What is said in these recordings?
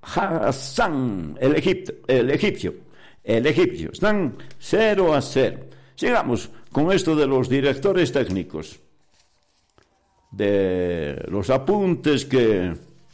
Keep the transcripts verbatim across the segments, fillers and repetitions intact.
Hassan, el, Egipto, el egipcio, el egipcio. Están cero a cero. Sigamos con esto de los directores técnicos, de los apuntes que...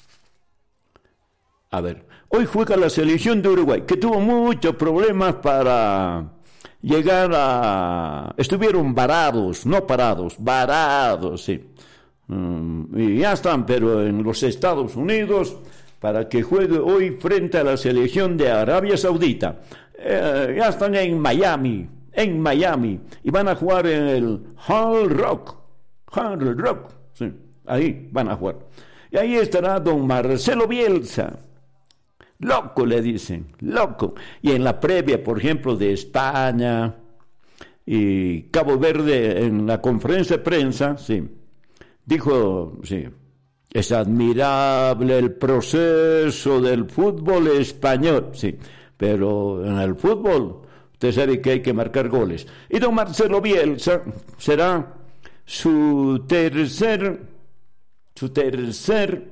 A ver, hoy juega la selección de Uruguay, que tuvo muchos problemas para llegar a... Estuvieron varados, no parados, varados, sí. Um, y ya están, pero en los Estados Unidos, para que juegue hoy frente a la selección de Arabia Saudita. Eh, ya están en Miami, en Miami, y van a jugar en el Hard Rock, Hard Rock, sí, ahí van a jugar. Y ahí estará don Marcelo Bielsa. Loco, le dicen, loco. Y en la previa, por ejemplo, de España y Cabo Verde, en la conferencia de prensa, sí, dijo, sí, es admirable el proceso del fútbol español, sí, pero en el fútbol usted sabe que hay que marcar goles. Y don Marcelo Bielsa será su tercer, su tercer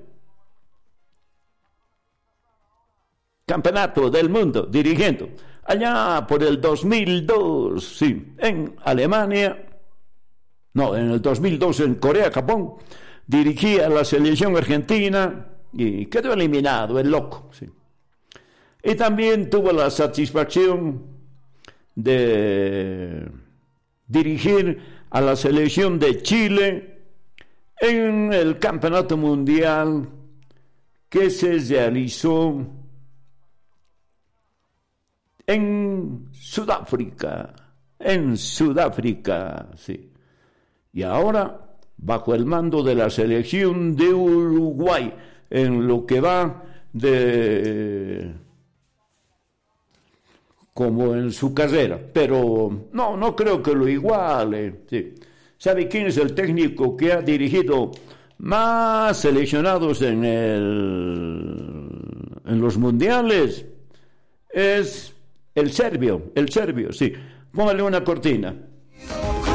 campeonato del mundo dirigiendo. Allá por el dos mil dos, sí, en Alemania, no, en el dos mil dos en Corea, Japón, dirigía a la selección argentina y quedó eliminado, el loco, sí. Y también tuvo la satisfacción de dirigir a la selección de Chile en el campeonato mundial que se realizó en Sudáfrica, en Sudáfrica, sí. Y ahora, bajo el mando de la selección de Uruguay, en lo que va de... como en su carrera, pero no, no creo que lo iguale, sí. ¿Sabe quién es el técnico que ha dirigido más seleccionados en el, en los mundiales? Es el serbio, el serbio, sí. Póngale una cortina.